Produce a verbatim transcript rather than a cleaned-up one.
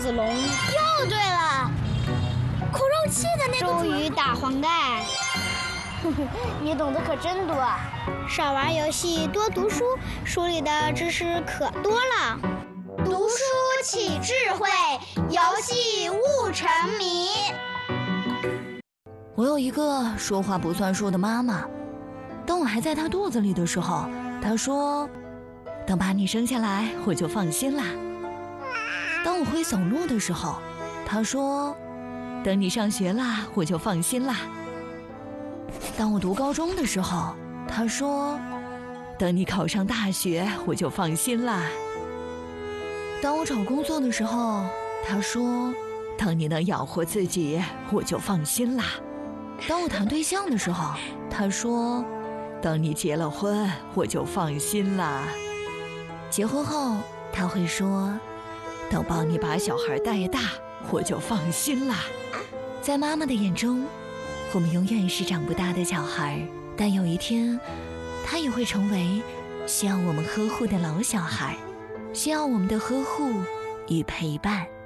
子龙。 又对了，苦肉计的那个周瑜打黄盖。 哼哼，你懂得可真多啊！ 少玩游戏，多读书，书里的知识可多了。 读书起智慧，游戏悟沉迷。 我有一个说话不算数的妈妈，当我还在她肚子里的时候，她说：“等把你生下来，我就放心啦。”当我会走路的时候，她说：“等你上学啦，我就放心啦。”当我读高中的时候，她说：“等你考上大学，我就放心啦。”当我找工作的时候，她说：“等你能养活自己，我就放心啦。”当我谈对象的时候，她说：“等你结了婚，我就放心啦。”结婚后，她会说：“等帮你把小孩带大，我就放心啦。”在妈妈的眼中，我们永远是长不大的小孩，但有一天，她也会成为需要我们呵护的老小孩，需要我们的呵护与陪伴。